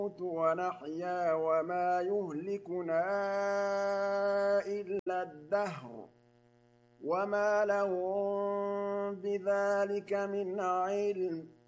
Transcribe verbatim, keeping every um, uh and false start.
ونحيا وما يهلكنا إلا الدهر وما لهم بذلك من علم